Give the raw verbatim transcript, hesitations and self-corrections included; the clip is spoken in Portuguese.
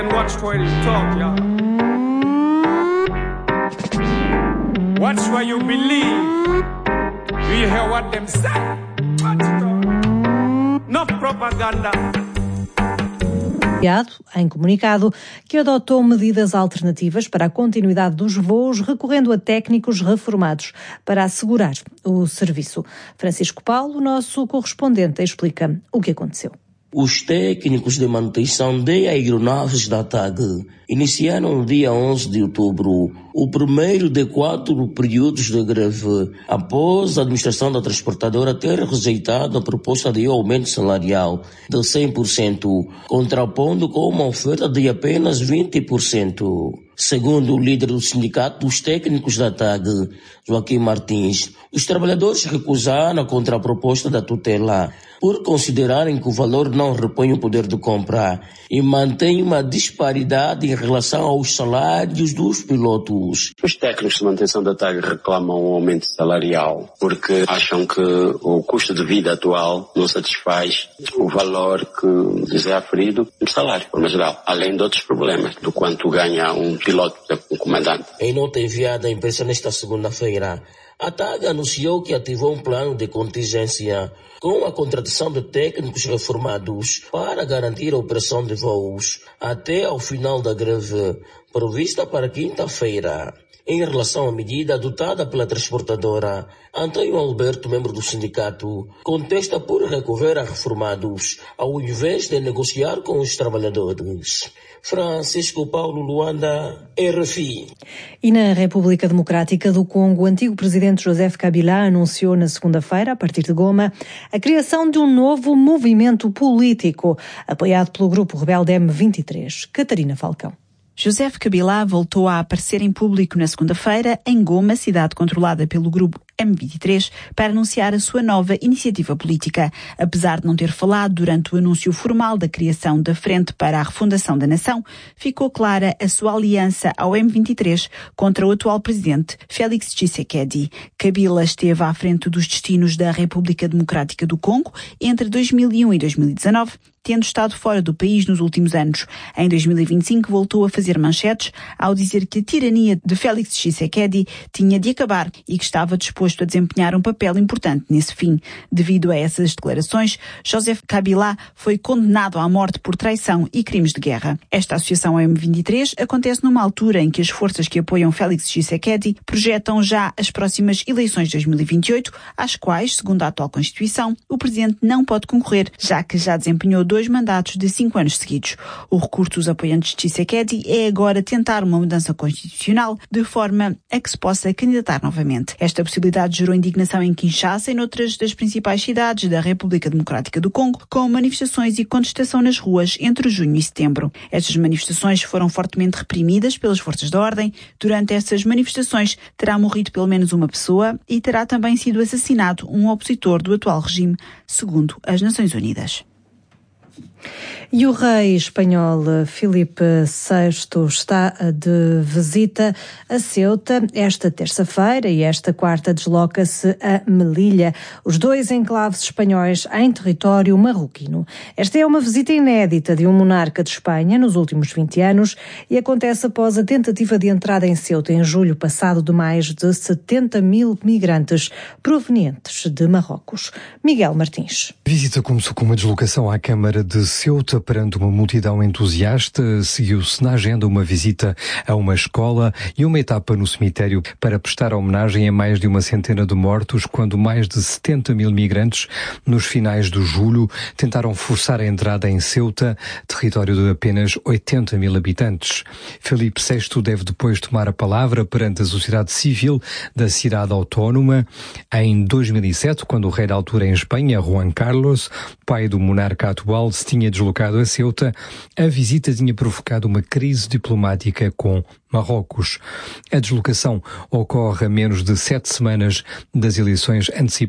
Watch where you talk, yeah. Watch where you believe. Do you hear what them say? No propaganda. Em comunicado, que adotou medidas alternativas para a continuidade dos voos, recorrendo a técnicos reformados para assegurar o serviço. Francisco Paulo, nosso correspondente, explica o que aconteceu. Os técnicos de manutenção de aeronaves da T A G iniciaram no dia onze de outubro o primeiro de quatro períodos de greve, após a administração da transportadora ter rejeitado a proposta de aumento salarial de cem por cento, contrapondo com uma oferta de apenas vinte por cento. Segundo o líder do sindicato dos técnicos da T A G, Joaquim Martins, os trabalhadores recusaram a contraproposta da tutela por considerarem que o valor não repõe o poder de compra e mantém uma disparidade em relação aos salários dos pilotos. Os técnicos de manutenção da T A G reclamam um aumento salarial porque acham que o custo de vida atual não satisfaz o valor que lhes é aferido no salário, por geral, além de outros problemas, do quanto ganha um piloto, um comandante. Em nota enviada à imprensa nesta segunda-feira, a T A G anunciou que ativou um plano de contingência com a contratação de técnicos reformados para garantir a operação de voos até ao final da greve, prevista para quinta-feira. Em relação à medida adotada pela transportadora, Antônio Alberto, membro do sindicato, contesta por recorrer a reformados ao invés de negociar com os trabalhadores. Francisco Paulo, Luanda, R F I. E na República Democrática do Congo, o antigo presidente Joseph Kabila anunciou na segunda-feira, a partir de Goma, a criação de um novo movimento político, apoiado pelo grupo rebelde M vinte e três. Catarina Falcão. Joseph Kabila voltou a aparecer em público na segunda-feira em Goma, cidade controlada pelo grupo M vinte e três, para anunciar a sua nova iniciativa política. Apesar de não ter falado durante o anúncio formal da criação da Frente para a Refundação da Nação, ficou clara a sua aliança ao M vinte e três contra o atual presidente Félix Tshisekedi. Kabila esteve à frente dos destinos da República Democrática do Congo entre dois mil e um e dois mil e dezanove, tendo estado fora do país nos últimos anos. Em dois mil e vinte e cinco voltou a fazer manchetes ao dizer que a tirania de Félix Tshisekedi tinha de acabar e que estava disposto a desempenhar um papel importante nesse fim. Devido a essas declarações, Joseph Kabila foi condenado à morte por traição e crimes de guerra. Esta associação M vinte e três acontece numa altura em que as forças que apoiam Félix Tshisekedi projetam já as próximas eleições de dois mil e vinte e oito, às quais, segundo a atual Constituição, o presidente não pode concorrer, já que já desempenhou dois mandatos de cinco anos seguidos. O recurso dos apoiantes de Tshisekedi é agora tentar uma mudança constitucional de forma a que se possa candidatar novamente. Esta possibilidade gerou indignação em Kinshasa e noutras das principais cidades da República Democrática do Congo, com manifestações e contestação nas ruas entre junho e setembro. Estas manifestações foram fortemente reprimidas pelas forças da ordem. Durante essas manifestações terá morrido pelo menos uma pessoa e terá também sido assassinado um opositor do atual regime, segundo as Nações Unidas. E o rei espanhol Filipe sexto está de visita a Ceuta esta terça-feira e esta quarta desloca-se a Melilla, os dois enclaves espanhóis em território marroquino. Esta é uma visita inédita de um monarca de Espanha nos últimos vinte anos e acontece após a tentativa de entrada em Ceuta em julho passado de mais de setenta mil migrantes provenientes de Marrocos. Miguel Martins. A visita começou com uma deslocação à Câmara de Ceuta perante uma multidão entusiasta. Seguiu-se na agenda uma visita a uma escola e uma etapa no cemitério para prestar homenagem a mais de uma centena de mortos quando mais de setenta mil migrantes nos finais de julho tentaram forçar a entrada em Ceuta, território de apenas oitenta mil habitantes. Filipe sexto deve depois tomar a palavra perante a sociedade civil da cidade autónoma. Em dois mil e sete, quando o rei da altura em Espanha, Juan Carlos, pai do monarca atual, se tinha deslocado a Ceuta, a visita tinha provocado uma crise diplomática com Marrocos. A deslocação ocorre a menos de sete semanas das eleições antecipadas